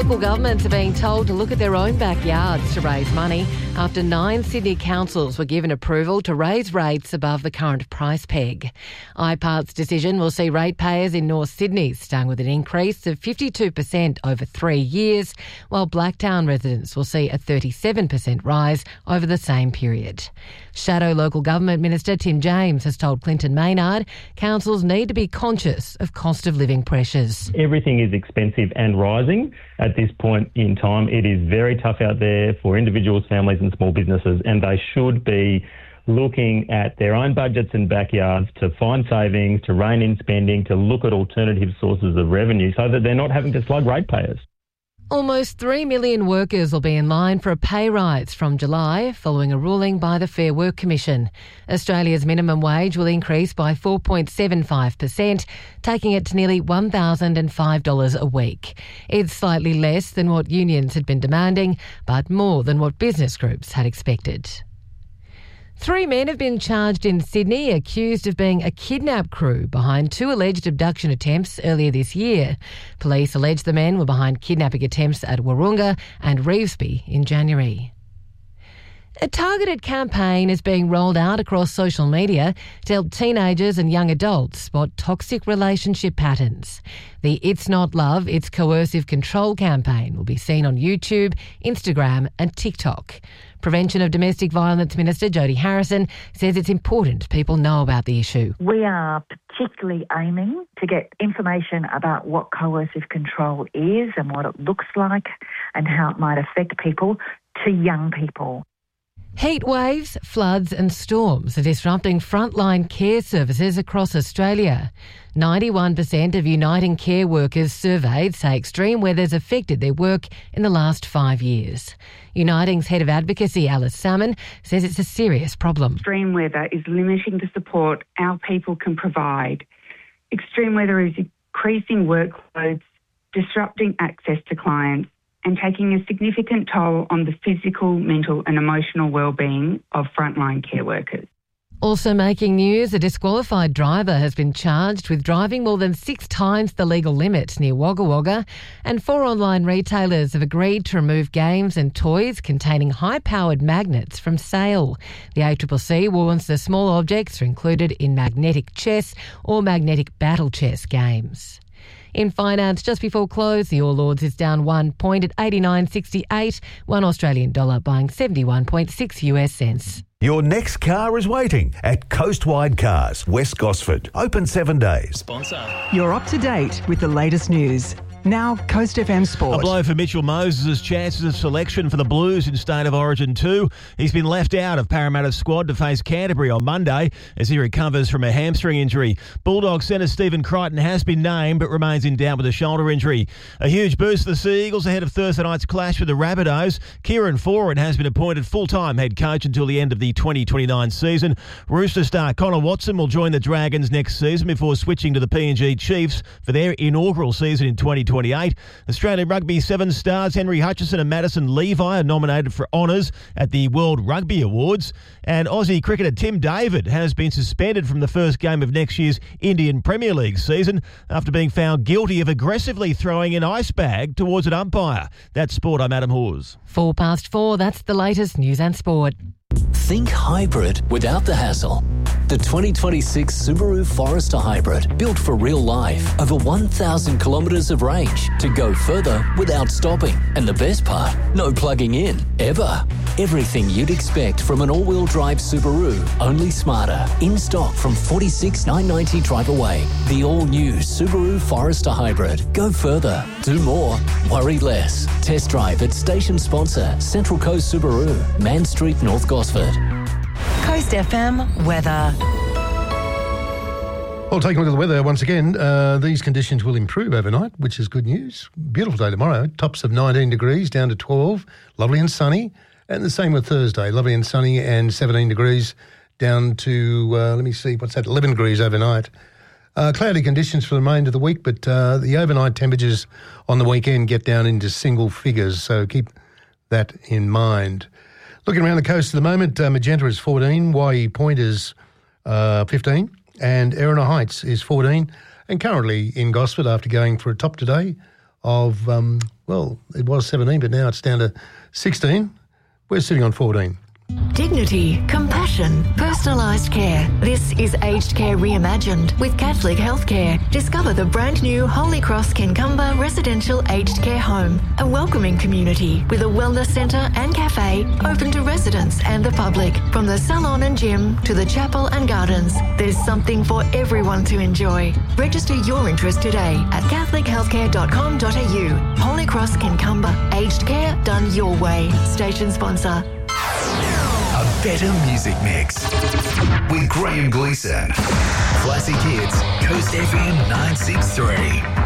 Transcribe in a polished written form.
Local governments are being told to look at their own backyards to raise money after 9 Sydney councils were given approval to raise rates above the current price peg. IPART's decision will see ratepayers in North Sydney stung with an increase of 52% over 3 years, while Blacktown residents will see a 37% rise over the same period. Shadow Local Government Minister Tim James has told Clinton Maynard councils need to be conscious of cost of living pressures. Everything is expensive and rising at this point in time. It is very tough out there for individuals, families and small businesses, and they should be looking at their own budgets and backyards to find savings, to rein in spending, to look at alternative sources of revenue so that they're not having to slug ratepayers. Almost 3 million workers will be in line for a pay rise from July following a ruling by the Fair Work Commission. Australia's minimum wage will increase by 4.75%, taking it to nearly $1,005 a week. It's slightly less than what unions had been demanding, but more than what business groups had expected. 3 men have been charged in Sydney accused of being a kidnap crew behind 2 alleged abduction attempts earlier this year. Police allege the men were behind kidnapping attempts at Wahroonga and Revesby in January. A targeted campaign is being rolled out across social media to help teenagers and young adults spot toxic relationship patterns. The It's Not Love, It's Coercive Control campaign will be seen on YouTube, Instagram and TikTok. Prevention of Domestic Violence Minister Jodie Harrison says it's important people know about the issue. We are particularly aiming to get information about what coercive control is and what it looks like and how it might affect people to young people. Heat waves, floods and storms are disrupting frontline care services across Australia. 91% of Uniting care workers surveyed say extreme weather's affected their work in the last 5 years. Uniting's head of advocacy, Alice Salmon, says it's a serious problem. Extreme weather is limiting the support our people can provide. Extreme weather is increasing workloads, disrupting access to clients, and taking a significant toll on the physical, mental and emotional well-being of frontline care workers. Also making news, a disqualified driver has been charged with driving more than 6 times the legal limit near Wagga Wagga, and 4 online retailers have agreed to remove games and toys containing high-powered magnets from sale. The ACCC warns the small objects are included in magnetic chess or magnetic battle chess games. In finance, just before close, the All Ords is down 1 point at 89.68, $1 Australian dollar buying 71.6 US cents. Your next car is waiting at Coastwide Cars, West Gosford. Open 7 days. Sponsor. You're up to date with the latest news. Now, Coast FM Sport. A blow for Mitchell Moses' chances of selection for the Blues in State of Origin 2. He's been left out of Parramatta's squad to face Canterbury on Monday as he recovers from a hamstring injury. Bulldogs centre Stephen Crichton has been named but remains in doubt with a shoulder injury. A huge boost for the Sea Eagles ahead of Thursday night's clash with the Rabbitohs. Kieran Foran has been appointed full-time head coach until the end of the 2029 season. Rooster star Connor Watson will join the Dragons next season before switching to the PNG Chiefs for their inaugural season in 2028. Australian Rugby 7 stars Henry Hutchison and Madison Levi are nominated for honours at the World Rugby Awards. And Aussie cricketer Tim David has been suspended from the first game of next year's Indian Premier League season after being found guilty of aggressively throwing an ice bag towards an umpire. That's Sport, I'm Adam Hawes. 4:04, that's the latest news and sport. Think hybrid without the hassle. The 2026 Subaru Forester Hybrid, built for real life. Over 1,000 kilometres of range to go further without stopping. And the best part, no plugging in, ever. Everything you'd expect from an all-wheel drive Subaru, only smarter. In stock from $46,990 drive away. The all-new Subaru Forester Hybrid. Go further, do more, worry less. Test drive at station sponsor Central Coast Subaru, Man Street, North Gosford. Coast FM weather. Well, taking a look at the weather once again, these conditions will improve overnight, which is good news. Beautiful day tomorrow, tops of 19 degrees down to 12, lovely and sunny. And the same with Thursday, lovely and sunny and 17 degrees down to, 11 degrees overnight. Cloudy conditions for the remainder of the week, but the overnight temperatures on the weekend get down into single figures, so keep that in mind. Looking around the coast at the moment, Magenta is 14, Waihee Point is 15, and Erina Heights is 14. And currently in Gosford, after going for a top today of, it was 17, but now it's down to 16. We're sitting on 14. Dignity, compassion, personalised care. This is Aged Care Reimagined with Catholic Healthcare. Discover the brand new Holy Cross Kincumber Residential Aged Care Home, a welcoming community with a wellness centre and cafe open to residents and the public. From the salon and gym to the chapel and gardens, there's something for everyone to enjoy. Register your interest today at catholichealthcare.com.au. Holy Cross Kincumber, aged care done your way. Station sponsor. A better music mix with Graham Gleeson. Classic Hits, Coast FM 963.